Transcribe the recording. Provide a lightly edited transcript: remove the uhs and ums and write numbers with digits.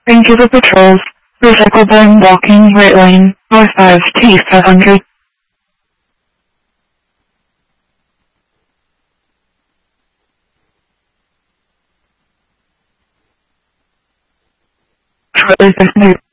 Into the patrols. Recyclable blocking right lane, north 5 T 500. Shortly 500.